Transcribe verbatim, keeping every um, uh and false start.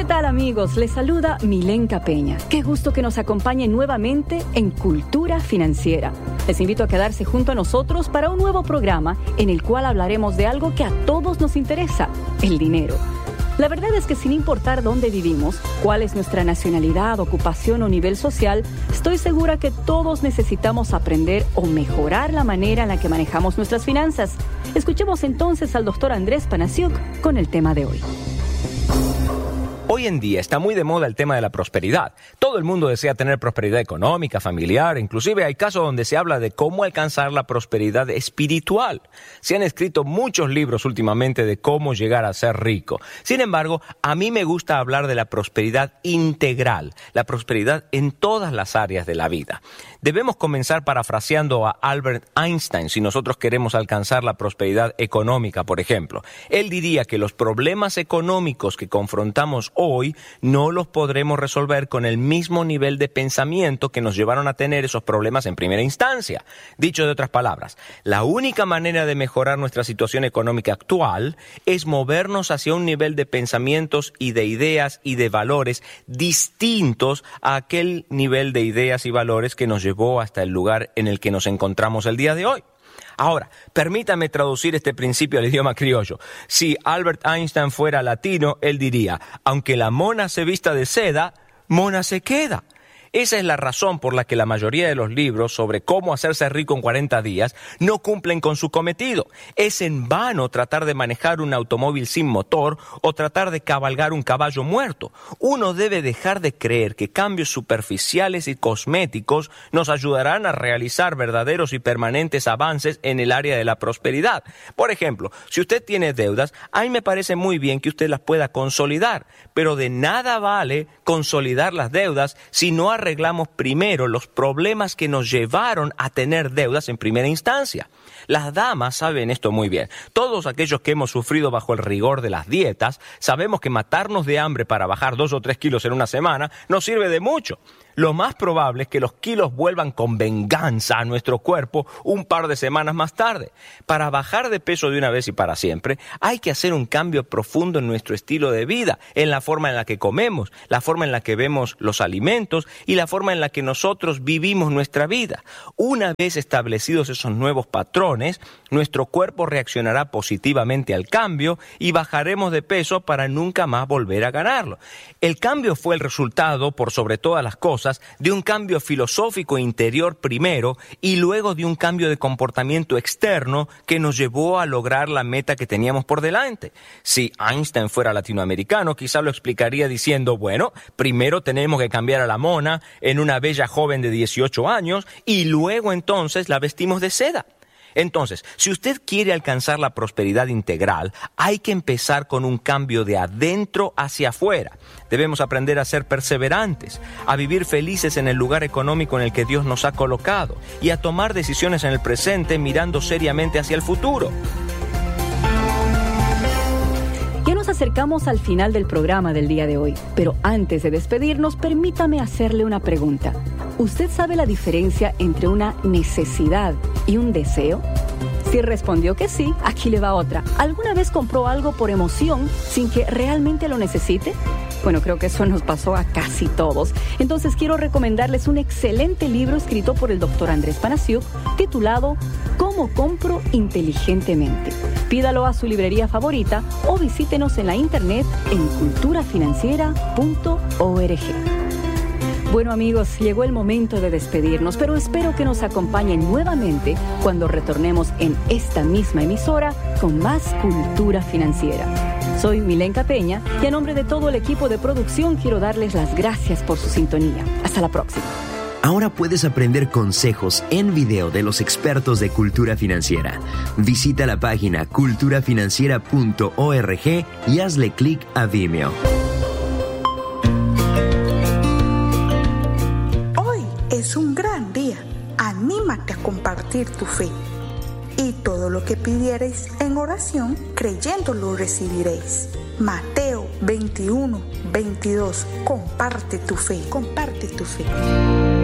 tal, amigos? Les saluda Milenka Peña. Qué gusto que nos acompañen nuevamente en Cultura Financiera. Les invito a quedarse junto a nosotros para un nuevo programa en el cual hablaremos de algo que a todos nos interesa, el dinero. La verdad es que sin importar dónde vivimos, cuál es nuestra nacionalidad, ocupación o nivel social, estoy segura que todos necesitamos aprender o mejorar la manera en la que manejamos nuestras finanzas. Escuchemos entonces al doctor Andrés Panasiuk con el tema de hoy. Hoy en día está muy de moda el tema de la prosperidad. Todo el mundo desea tener prosperidad económica, familiar, inclusive hay casos donde se habla de cómo alcanzar la prosperidad espiritual. Se han escrito muchos libros últimamente de cómo llegar a ser rico. Sin embargo, a mí me gusta hablar de la prosperidad integral, la prosperidad en todas las áreas de la vida. Debemos comenzar parafraseando a Albert Einstein si nosotros queremos alcanzar la prosperidad económica, por ejemplo. Él diría que los problemas económicos que confrontamos hoy no los podremos resolver con el mismo nivel de pensamiento que nos llevaron a tener esos problemas en primera instancia. Dicho de otras palabras, la única manera de mejorar nuestra situación económica actual es movernos hacia un nivel de pensamientos y de ideas y de valores distintos a aquel nivel de ideas y valores que nos llevó hasta el lugar en el que nos encontramos el día de hoy. Ahora, permítame traducir este principio al idioma criollo. Si Albert Einstein fuera latino, él diría, aunque la mona se vista de seda, mona se queda. Esa es la razón por la que la mayoría de los libros sobre cómo hacerse rico en cuarenta días no cumplen con su cometido. Es en vano tratar de manejar un automóvil sin motor o tratar de cabalgar un caballo muerto. Uno debe dejar de creer que cambios superficiales y cosméticos nos ayudarán a realizar verdaderos y permanentes avances en el área de la prosperidad. Por ejemplo, si usted tiene deudas, a mí me parece muy bien que usted las pueda consolidar, pero de nada vale consolidar las deudas si no arreglamos primero los problemas que nos llevaron a tener deudas en primera instancia. Las damas saben esto muy bien. Todos aquellos que hemos sufrido bajo el rigor de las dietas, sabemos que matarnos de hambre para bajar dos o tres kilos en una semana no sirve de mucho. Lo más probable es que los kilos vuelvan con venganza a nuestro cuerpo un par de semanas más tarde. Para bajar de peso de una vez y para siempre, hay que hacer un cambio profundo en nuestro estilo de vida, en la forma en la que comemos, la forma en la que vemos los alimentos y la forma en la que nosotros vivimos nuestra vida. Una vez establecidos esos nuevos patrones, nuestro cuerpo reaccionará positivamente al cambio y bajaremos de peso para nunca más volver a ganarlo. El cambio fue el resultado, por sobre todas las cosas, de un cambio filosófico interior primero y luego de un cambio de comportamiento externo que nos llevó a lograr la meta que teníamos por delante. Si Einstein fuera latinoamericano, quizá lo explicaría diciendo, bueno, primero tenemos que cambiar a la mona en una bella joven de dieciocho años y luego entonces la vestimos de seda. Entonces, si usted quiere alcanzar la prosperidad integral, hay que empezar con un cambio de adentro hacia afuera. Debemos aprender a ser perseverantes, a vivir felices en el lugar económico en el que Dios nos ha colocado y a tomar decisiones en el presente mirando seriamente hacia el futuro. Ya nos acercamos al final del programa del día de hoy, pero antes de despedirnos, permítame hacerle una pregunta. ¿Usted sabe la diferencia entre una necesidad y un deseo? Si respondió que sí, aquí le va otra. ¿Alguna vez compró algo por emoción sin que realmente lo necesite? Bueno, creo que eso nos pasó a casi todos. Entonces quiero recomendarles un excelente libro escrito por el doctor Andrés Panasiuk, titulado ¿Cómo compro inteligentemente? Pídalo a su librería favorita o visítenos en la internet en cultura financiera punto org. Bueno, amigos, llegó el momento de despedirnos, pero espero que nos acompañen nuevamente cuando retornemos en esta misma emisora con más Cultura Financiera. Soy Milenka Peña y a nombre de todo el equipo de producción quiero darles las gracias por su sintonía. Hasta la próxima. Ahora puedes aprender consejos en video de los expertos de Cultura Financiera. Visita la página cultura financiera punto org y hazle clic a Vimeo. Es un gran día. Anímate a compartir tu fe. Y todo lo que pidiereis en oración, creyéndolo recibiréis. Mateo veintiuno, veintidós. Comparte tu fe. Comparte tu fe.